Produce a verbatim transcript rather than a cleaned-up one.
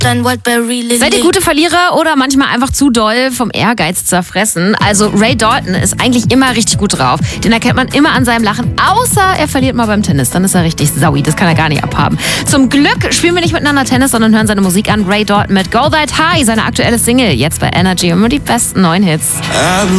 Seid ihr gute Verlierer oder manchmal einfach zu doll vom Ehrgeiz zerfressen? Also Ray Dalton ist eigentlich immer richtig gut drauf. Den erkennt man immer an seinem Lachen, außer er verliert mal beim Tennis. Dann ist er richtig saui, das kann er gar nicht abhaben. Zum Glück spielen wir nicht miteinander Tennis, sondern hören seine Musik an. Ray Dalton mit Go That High, seine aktuelle Single. Jetzt bei Energy, immer die besten neuen Hits.